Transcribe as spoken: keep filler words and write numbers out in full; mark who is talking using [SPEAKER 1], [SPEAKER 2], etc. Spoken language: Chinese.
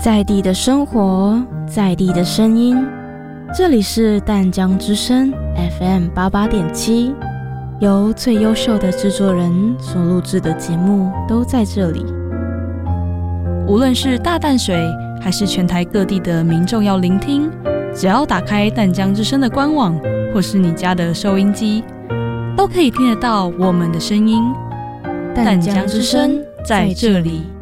[SPEAKER 1] 在地的生活，在地的声音，这里是淡江之声 F M 八八点七，由最优秀的制作人所录制的节目都在这里。
[SPEAKER 2] 无论是大淡水还是全台各地的民众要聆听，只要打开淡江之声的官网或是你家的收音机，都可以听得到我们的声音。淡江之声在这里。